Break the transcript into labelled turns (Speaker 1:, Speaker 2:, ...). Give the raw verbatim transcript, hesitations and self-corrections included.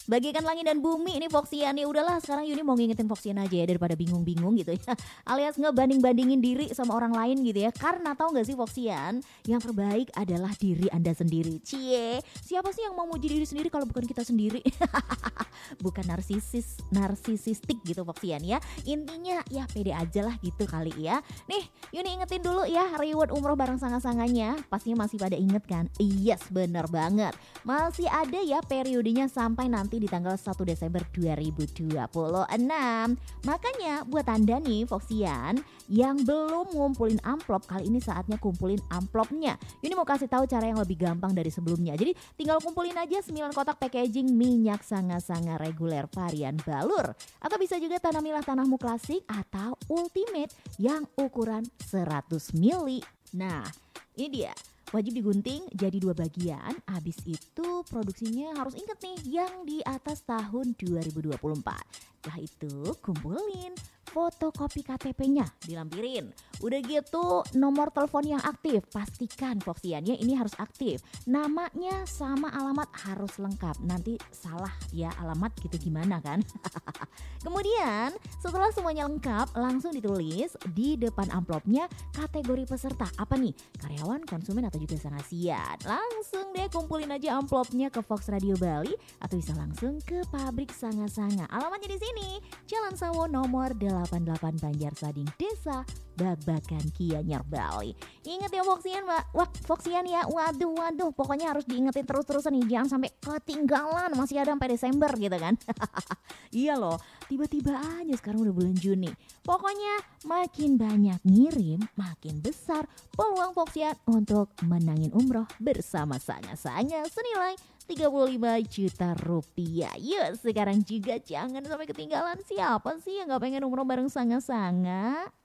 Speaker 1: Bagaikan langit dan bumi ini Foxian, ya udahlah sekarang Yuni mau ngingetin Foxian aja ya daripada bingung-bingung gitu ya. Alias ngebanding-bandingin diri sama orang lain gitu ya. Karena tahu nggak sih Foxian, yang terbaik adalah diri Anda sendiri. Cie, siapa sih yang mau muji diri sendiri kalau bukan kita sendiri? Bukan narsisis, narsisistik gitu Foxian ya. Intinya ya pede aja lah gitu kali ya. Nih, Yuni ingetin dulu ya reward umroh bareng sanga-sanganya. Pastinya masih pada inget kan? Yes, bener banget. Masih ada ya periodenya sampai nanti di tanggal satu Desember dua ribu dua puluh enam. Makanya buat Anda nih Foxian yang belum ngumpulin amplop, kali ini saatnya kumpulin amplopnya. Yuni mau kasih tahu cara yang lebih gampang dari sebelumnya. Jadi tinggal kumpulin aja sembilan kotak packaging minyak sanga-sanga reguler varian balur. Atau bisa juga tanamilah tanahmu klasik atau ultimate yang ukuran seratus mililiter. Nah, ini dia. Wajib digunting jadi dua bagian, habis itu produksinya harus inget nih yang di atas tahun dua ribu dua puluh empat. Setelah itu kumpulin fotokopi K T P-nya, dilampirin. Udah gitu nomor telepon yang aktif, pastikan Foxiannya ini harus aktif. Namanya sama alamat harus lengkap, nanti salah ya alamat gitu gimana kan. Kemudian setelah semuanya lengkap langsung ditulis di depan amplopnya kategori peserta. Apa nih? Karyawan, konsumen atau juga sangasian. Langsung deh kumpulin aja amplopnya ke Fox Radio Bali atau bisa langsung ke pabrik sanga-sanga. Alamatnya di sini, Jalan Sawo nomor delapan puluh delapan Banjarsading, Desa Babakan, Gianyar, Bali. Ingat ya Foxian, Mbak. Wah, Foxian ya. Waduh, waduh. Pokoknya harus diingetin terus-terusan nih. Jangan sampai ketinggalan. Masih ada sampai Desember gitu kan. Iya loh. Tiba-tiba aja sekarang udah bulan Juni. Pokoknya makin banyak ngirim, makin besar peluang Foxian untuk menangin umroh bersama sanga-sanga senilai tiga puluh lima juta rupiah. Yuk sekarang juga jangan sampai ketinggalan. Siapa sih yang gak pengen umroh bareng sanga-sanga?